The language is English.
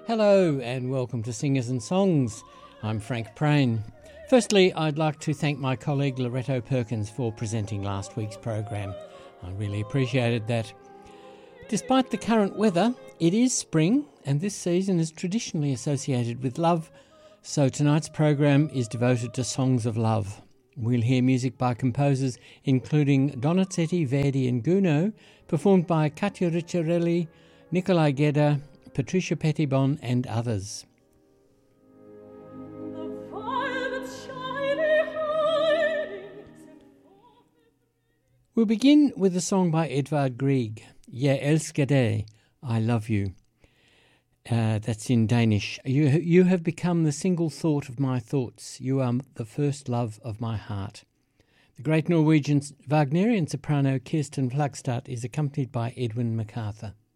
Hello and welcome to Singers and Songs. I'm Frank Prain. Firstly, I'd like to thank my colleague Loretto Perkins for presenting last week's program. I really appreciated that. Despite the current weather, it is spring and this season is traditionally associated with love, so tonight's program is devoted to songs of love. We'll hear music by composers including Donizetti, Verdi and Gounod, performed by Katja Ricciarelli, Nikolai Gedda, Patricia Pettibon and others. We'll begin with a song by Edvard Grieg, Jeg elsker dig, I love you. That's in Danish. You have become the single thought of my thoughts. You are the first love of my heart. The great Norwegian Wagnerian soprano Kirsten Flagstad is accompanied by Edwin MacArthur.